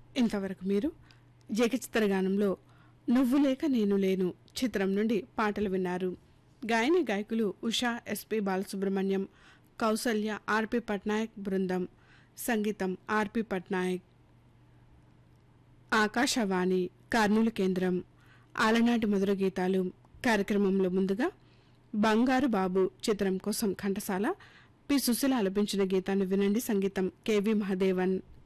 ఇంతవరకు మీరు ఏకచిత్రగానంలో నువ్వు లేక నేను లేను చిత్రం నుండి పాటలు విన్నారు. గాయని గాయకులు ఉషా, ఎస్పి బాలసుబ్రహ్మణ్యం, కౌసల్య, ఆర్పి పట్నాయక్ బృందం. సంగీతం ఆర్పి పట్నాయక్. ఆకాశవాణి కర్నూలు కేంద్రం. ఆలనాటి మధుర గీతాలు కార్యక్రమంలో ముందుగా బంగారు బాబు చిత్రం కోసం ఘంటసాల పి సుశీల ఆలపించిన గీతాన్ని వినండి. సంగీతం కెవి మహదేవన్.